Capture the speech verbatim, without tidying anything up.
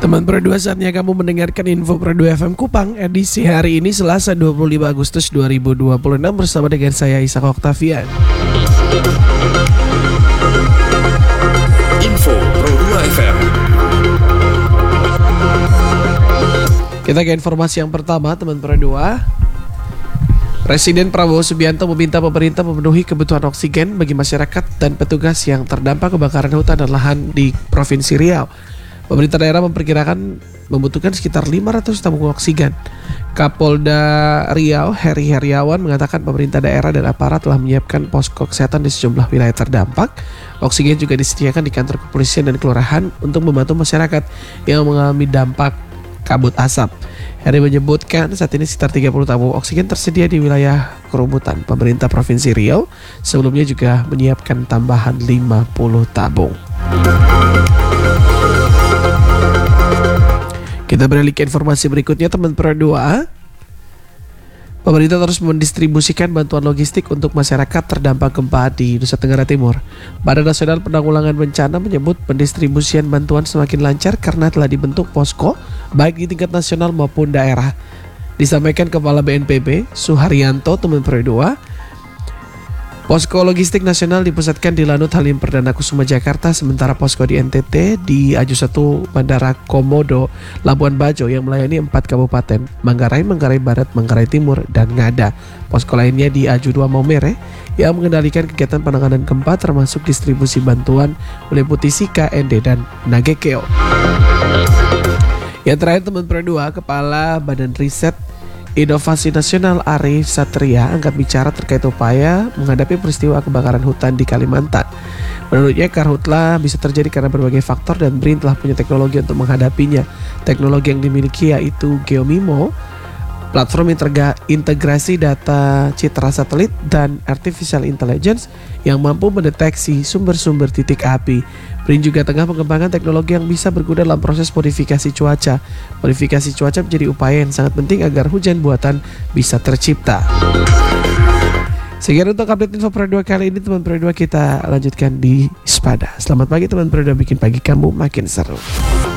Teman Pro dua, saatnya kamu mendengarkan Info Pro dua F M Kupang edisi hari ini Selasa dua puluh lima Agustus dua ribu dua puluh enam bersama dengan saya Ishak Oktavian. Info Pro dua F M. Kita ke informasi yang pertama, teman Pro dua. Presiden Prabowo Subianto meminta pemerintah memenuhi kebutuhan oksigen bagi masyarakat dan petugas yang terdampak kebakaran hutan dan lahan di Provinsi Riau. Pemerintah daerah memperkirakan membutuhkan sekitar lima ratus tabung oksigen. Kapolda Riau, Heri Heriawan, mengatakan pemerintah daerah dan aparat telah menyiapkan posko kesehatan di sejumlah wilayah terdampak. Oksigen juga disediakan di kantor kepolisian dan kelurahan untuk membantu masyarakat yang mengalami dampak kabut asap. Heri menyebutkan saat ini sekitar tiga puluh tabung oksigen tersedia di wilayah Kerumutan. Pemerintah Provinsi Riau sebelumnya juga menyiapkan tambahan lima puluh tabung. Kita beralih ke informasi berikutnya, teman Pro dua. Pemerintah terus mendistribusikan bantuan logistik untuk masyarakat terdampak gempa di Nusa Tenggara Timur. Badan Nasional Penanggulangan Bencana menyebut pendistribusian bantuan semakin lancar karena telah dibentuk posko baik di tingkat nasional maupun daerah. Disampaikan Kepala B N P B Suharyanto, teman Pro dua. Posko logistik nasional dipusatkan di Lanut Halim Perdana Kusuma Jakarta, sementara posko di N T T di Aju satu Bandara Komodo Labuan Bajo yang melayani empat kabupaten, Manggarai, Manggarai Barat, Manggarai Timur, dan Ngada. Posko lainnya di Aju dua Maumere yang mengendalikan kegiatan penanganan gempa termasuk distribusi bantuan meliputi Sika, N D, dan Nagekeo. Yang terakhir, teman Pro dua, Kepala Badan Riset Inovasi Nasional Arif Satria angkat bicara terkait upaya menghadapi peristiwa kebakaran hutan di Kalimantan. Menurutnya, karhutla bisa terjadi karena berbagai faktor dan B R I N telah punya teknologi untuk menghadapinya. Teknologi yang dimiliki yaitu Geomimo, platform integrasi data citra satelit, dan artificial intelligence yang mampu mendeteksi sumber-sumber titik api. B R I N juga tengah mengembangkan teknologi yang bisa berguna dalam proses modifikasi cuaca. Modifikasi cuaca menjadi upaya yang sangat penting agar hujan buatan bisa tercipta. Sekian untuk update Info Pro dua kali ini, teman Pro dua. Kita lanjutkan di Spada. Selamat pagi, teman Pro dua, bikin pagi kamu makin seru.